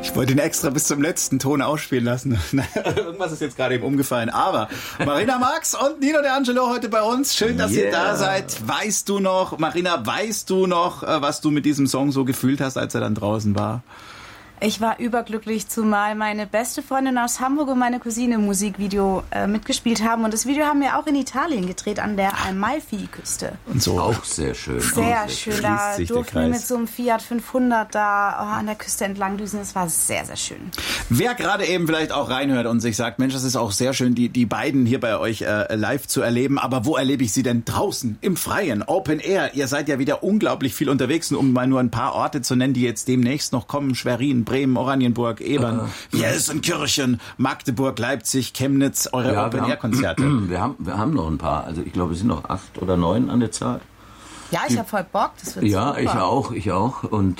Ich wollte ihn extra bis zum letzten Ton ausspielen lassen. Irgendwas ist jetzt gerade eben umgefallen. Aber Marina Marx und Nino De Angelo heute bei uns. Schön, dass ihr da seid. Marina, weißt du noch, was du mit diesem Song so gefühlt hast, als er dann draußen war? Ich war überglücklich, zumal meine beste Freundin aus Hamburg und meine Cousine im Musikvideo mitgespielt haben. Und das Video haben wir auch in Italien gedreht, an der Amalfi-Küste. Und so. Auch sehr schön. Sehr schön. Da durften wir mit so einem Fiat 500 da an der Küste entlang düsen. Das war sehr, sehr schön. Wer gerade eben vielleicht auch reinhört und sich sagt, Mensch, das ist auch sehr schön, die beiden hier bei euch live zu erleben. Aber wo erlebe ich sie denn? Draußen, im Freien, Open Air. Ihr seid ja wieder unglaublich viel unterwegs. Um mal nur ein paar Orte zu nennen, die jetzt demnächst noch kommen. Schwerin, Bremen, Oranienburg, Ebern, Gelsenkirchen, Magdeburg, Leipzig, Chemnitz, eure Open-Air-Konzerte. Wir haben noch ein paar. Also ich glaube, es sind noch 8 oder 9 an der Zahl. Ja, ich habe voll Bock. Das wird super. Ich auch. Und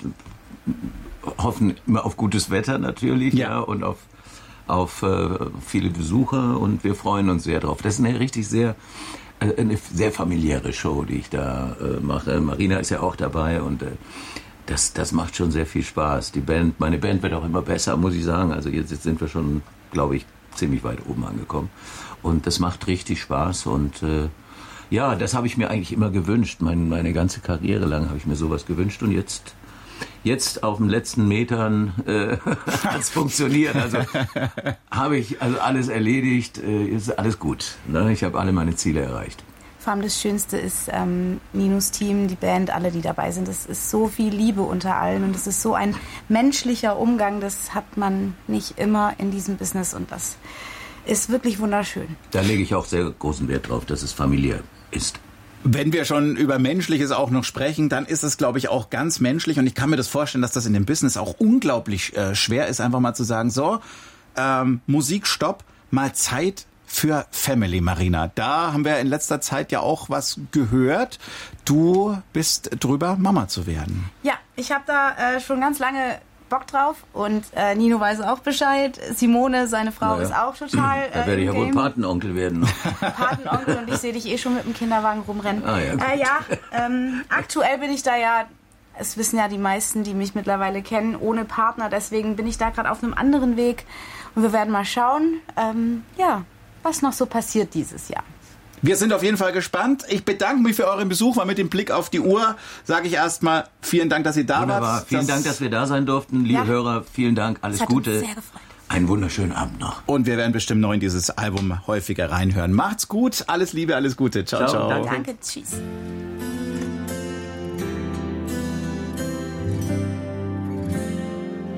hoffen immer auf gutes Wetter natürlich, und auf viele Besucher. Und wir freuen uns sehr drauf. Das ist eine sehr familiäre Show, die ich da mache. Marina ist ja auch dabei und das macht schon sehr viel Spaß. Meine Band wird auch immer besser, muss ich sagen. Also jetzt sind wir schon, glaube ich, ziemlich weit oben angekommen. Und das macht richtig Spaß. Und das habe ich mir eigentlich immer gewünscht. Meine ganze Karriere lang habe ich mir sowas gewünscht. Und jetzt auf den letzten Metern hat es funktioniert. Also habe ich alles erledigt. Ist alles gut. Ne? Ich habe alle meine Ziele erreicht. Vor allem das Schönste ist Ninos Team, die Band, alle, die dabei sind. Es ist so viel Liebe unter allen und es ist so ein menschlicher Umgang. Das hat man nicht immer in diesem Business und das ist wirklich wunderschön. Da lege ich auch sehr großen Wert drauf, dass es familiär ist. Wenn wir schon über Menschliches auch noch sprechen, dann ist es, glaube ich, auch ganz menschlich. Und ich kann mir das vorstellen, dass das in dem Business auch unglaublich schwer ist, einfach mal zu sagen, so, Musik, Stopp, mal Zeit für Family, Marina. Da haben wir in letzter Zeit ja auch was gehört. Du bist drüber, Mama zu werden. Ja, ich habe da schon ganz lange Bock drauf und Nino weiß auch Bescheid. Simone, seine Frau, ist auch total da werde ich ja wohl Patenonkel werden. Patenonkel und ich sehe dich schon mit dem Kinderwagen rumrennen. Ja, aktuell bin ich da ja, es wissen ja die meisten, die mich mittlerweile kennen, ohne Partner. Deswegen bin ich da gerade auf einem anderen Weg und wir werden mal schauen, was noch so passiert dieses Jahr. Wir sind auf jeden Fall gespannt. Ich bedanke mich für euren Besuch. Mal mit dem Blick auf die Uhr sage ich erstmal vielen Dank, dass ihr da wart. Vielen Dank, dass wir da sein durften. Liebe Hörer, vielen Dank. Alles Gute. Uns sehr gefreut. Einen wunderschönen Abend noch. Und wir werden bestimmt noch in dieses Album häufiger reinhören. Macht's gut. Alles Liebe, alles Gute. Ciao, ciao. Danke, tschüss.